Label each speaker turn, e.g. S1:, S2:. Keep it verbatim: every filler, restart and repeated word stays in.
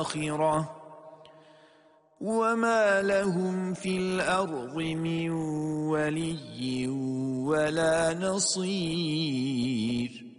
S1: الآخرة وما لهم في الأرض من ولي ولا نصير.